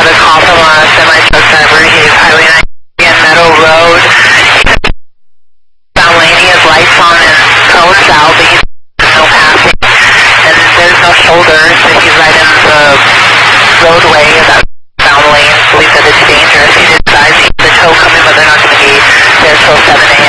got a call from a semi-truck driver. He's Highway 90 and Meadow Road. Found lane, he has lights on and cones out, but he's no passing. And there's no shoulder, so he's right in the roadway of that found lane, so he said it's dangerous. He did advise the tow coming, but they're not going to be there till 7 a.m.